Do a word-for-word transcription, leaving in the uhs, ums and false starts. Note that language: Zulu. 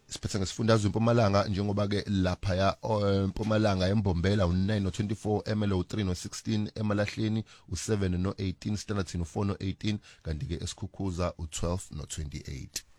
siphethe ngesifundazwe eMpumalanga njengoba ke lapha ya eMpumalanga eMbombela u nine no twenty-four, eMelo u three no sixteen, eMalahleni u seven no eighteen, Standerton u four no eighteen, kanti ke eSkhukhuza u twelve no twenty-eight.